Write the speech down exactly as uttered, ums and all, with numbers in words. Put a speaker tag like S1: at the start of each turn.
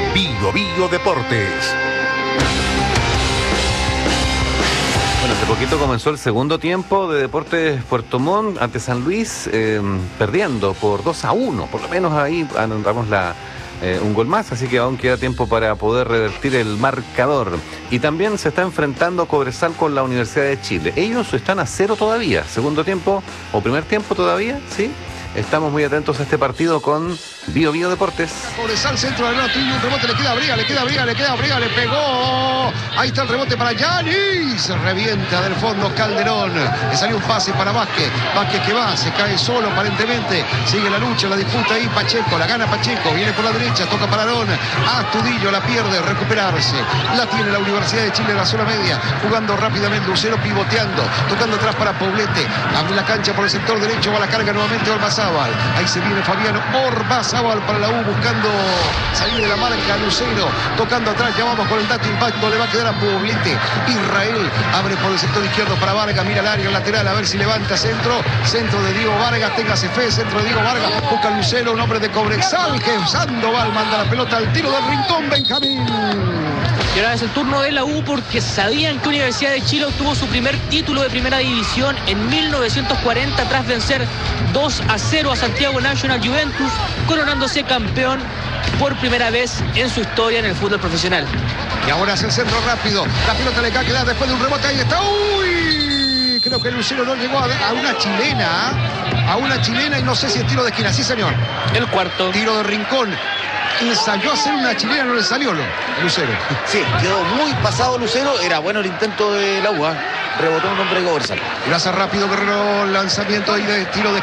S1: Bio Bio Deportes.
S2: Bueno, hace poquito comenzó el segundo tiempo de Deportes Puerto Montt ante San Luis, eh, perdiendo por dos a uno. Por lo menos ahí anotamos la, eh, un gol más, así que aún queda tiempo para poder revertir el marcador. Y también se está enfrentando Cobresal con la Universidad de Chile. Ellos están a cero todavía. Segundo tiempo o primer tiempo todavía, ¿sí? Estamos muy atentos a este partido con Bio Bio Deportes.
S3: Cobresal, centro del norte, un rebote, le queda Briga, le queda Briga, le queda Briga, le pegó. Ahí está el rebote para Yanis. Revienta del fondo Calderón. Le salió un pase para Vázquez. Vázquez que va, se cae solo aparentemente. Sigue la lucha, la disputa ahí Pacheco, la gana Pacheco. Viene por la derecha, toca para Arón. Astudillo la pierde, recuperarse. La tiene la Universidad de Chile en la zona media. Jugando rápidamente, Lucero pivoteando. Tocando atrás para Poblete. Abre la cancha por el sector derecho, va la carga nuevamente Ormazábal. Ahí se viene Fabián Ormazábal para la U, buscando salir de la marca Lucero, tocando atrás, ya vamos con el dato impacto, le va a quedar a Poblete. Israel abre por el sector izquierdo para Vargas, mira el área lateral, a ver si levanta centro, centro de Diego Vargas, téngase fe, centro de Diego Vargas, busca Lucero, un hombre de Cobresal, que Sandoval manda la pelota al tiro del rincón, Benjamín.
S4: Y ahora es el turno de la U, porque sabían que Universidad de Chile obtuvo su primer título de primera división en mil novecientos cuarenta tras vencer dos a cero a Santiago National Juventus, coronándose campeón por primera vez en su historia en el fútbol profesional.
S3: Y ahora es el centro rápido, la pelota le va a quedar después de un rebote, ahí está, uy, creo que Lucero no llegó a, a una chilena, a una chilena y no sé si es tiro de esquina, sí señor.
S4: El cuarto.
S3: Tiro de rincón. Ensayó hacer una chilena, no le salió lo, Lucero.
S5: Sí, quedó muy pasado Lucero. Era bueno el intento de la U, ¿eh? Rebotó un hombre de Cobresal.
S3: Gracias rápido, Guerrero, lanzamiento ahí de tiro de